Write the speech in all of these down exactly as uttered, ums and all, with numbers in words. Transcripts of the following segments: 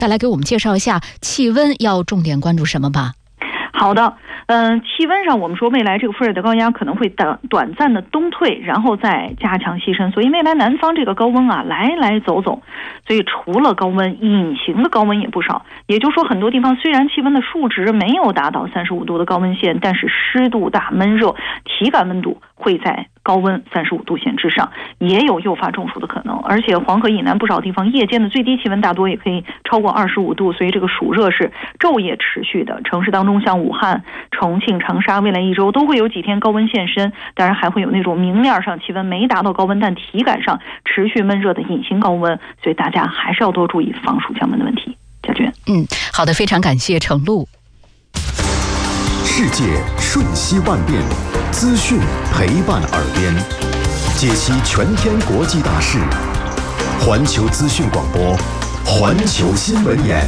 带来给我们介绍一下气温要重点关注什么吧。 好的，嗯、呃，气温上我们说未来这个副热带高压可能会短短暂的东退，然后再加强西伸，所以未来南方这个高温啊来来走走，所以除了高温，隐形的高温也不少。也就是说，很多地方虽然气温的数值没有达到三十五度的高温线，但是湿度大、闷热，体感温度会在高温三十五度线之上，也有诱发中暑的可能。而且黄河以南不少地方夜间的最低气温大多也可以超过二十五度，所以这个暑热是昼夜持续的。城市当中像武汉、重庆、长沙，未来一周都会有几天高温现身，当然还会有那种明面上气温没达到高温，但体感上持续闷热的隐形高温，所以大家还是要多注意防暑降温的问题。佳娟， 嗯，好的，非常感谢程璐。 世界瞬息万变，资讯陪伴耳边，解析全天国际大事。环球资讯广播，环球新闻眼。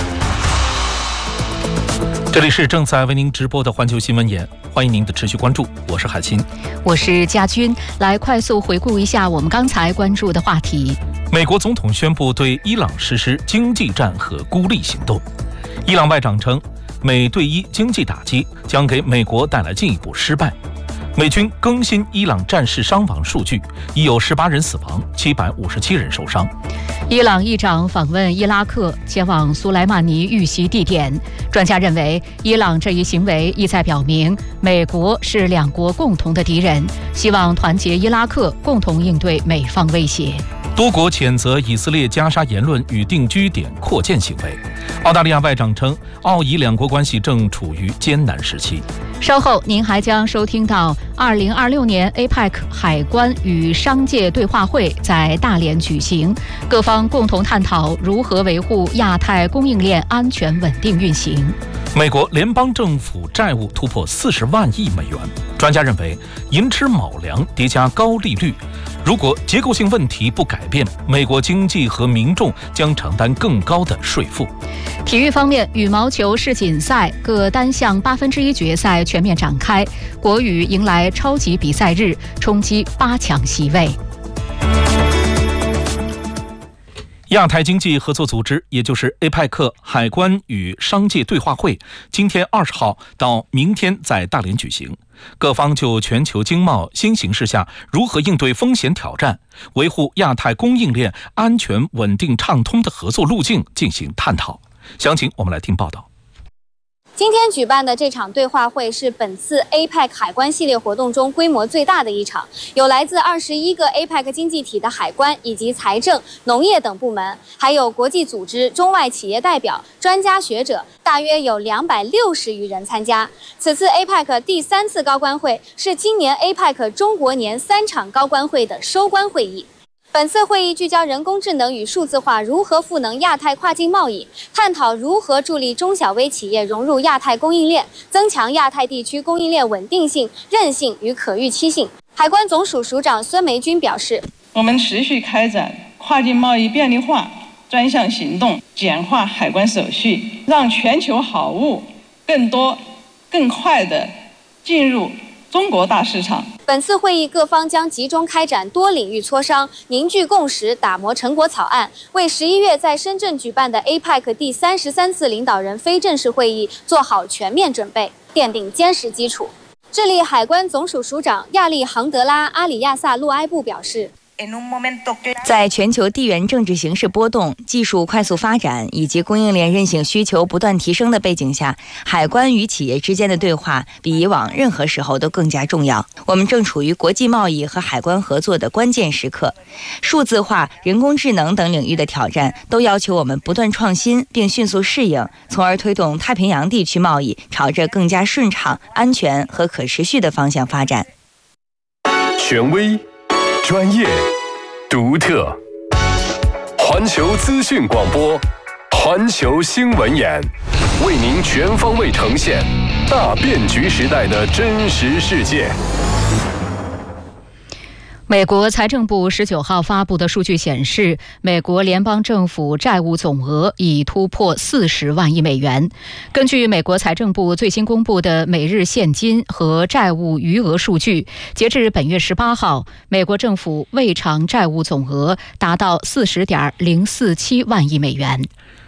这里是正在为您直播的环球新闻眼，欢迎您的持续关注，我是海清， 我是佳君。来快速回顾一下我们刚才关注的话题。 美国总统宣布对伊朗实施经济战和孤立行动。伊朗外长称，美对伊经济打击将给美国带来进一步失败。美军更新伊朗战事伤亡数据，已有十八人死亡，七百五十七人受伤。 伊朗议长访问伊拉克，前往苏莱曼尼遇袭地点。专家认为，伊朗这一行为意在表明，美国是两国共同的敌人，希望团结伊拉克，共同应对美方威胁。 多国谴责以色列加沙言论与定居点扩建行为。澳大利亚外长称，澳以两国关系正处于艰难时期。 稍后您还将收听到二零二六年 A P E C 海关与商界对话会在大连举行，各方共同探讨如何维护亚太供应链安全稳定运行。 美国联邦政府债务突破四十万亿美元，专家认为寅吃卯粮叠加高利率，如果结构性问题不改变，美国经济和民众将承担更高的税负。 体育方面，羽毛球世锦赛各单项八分之一决赛全面展开，国羽迎来超级比赛日，冲击八强席位。 亚太经济合作组织，也就是 A P E C 海关与商界对话会，今天二十号到明天在大连举行。各方就全球经贸新形势下如何应对风险挑战，维护亚太供应链安全稳定畅通的合作路径进行探讨。详情我们来听报道。 今天举办的这场对话会是本次 A P E C 海关系列活动中规模最大的一场，有来自二十一个 A P E C 经济体的海关以及财政、农业等部门，还有国际组织、中外企业代表、专家学者，大约有两百六十余人参加。此次 A P E C 第三次高官会是今年 A P E C 中国年三场高官会的收官会议。本次会议聚焦人工智能与数字化如何赋能亚太跨境贸易，探讨如何助力中小微企业融入亚太供应链，增强亚太地区供应链稳定性、韧性与可预期性。海关总署署长孙梅君表示， 我们持续开展跨境贸易便利化专项行动，简化海关手续，让全球好物更多、更快地进入中国大市场。 本次会议各方将集中开展多领域磋商，凝聚共识，打磨成果草案，为十一月在深圳举办的 A P E C 第三十三次领导人非正式会议做好全面准备，奠定坚实基础。智利海关总署署长亚利杭德拉·阿里亚萨·洛埃布表示， 在全球地缘政治形势波动、技术快速发展以及供应链韧性需求不断提升的背景下，海关与企业之间的对话比以往任何时候都更加重要。我们正处于国际贸易和海关合作的关键时刻，数字化、人工智能等领域的挑战都要求我们不断创新并迅速适应，从而推动太平洋地区贸易朝着更加顺畅、安全和可持续的方向发展。 权威、专业、独特，环球资讯广播，环球新闻眼，为您全方位呈现大变局时代的真实世界。 美国财政部十九号发布的数据显示，美国联邦政府债务总额已突破四十万亿美元。根据美国财政部最新公布的每日现金和债务余额数据，截至本月十八号，美国政府未偿债务总额达到四十点零四七万亿美元。